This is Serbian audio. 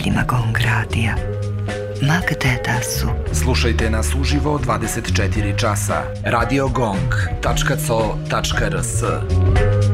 slušateljima Gong Radija, ma gde da su. Slušajte nas uživo 24 časa. Radio Gong.co.rs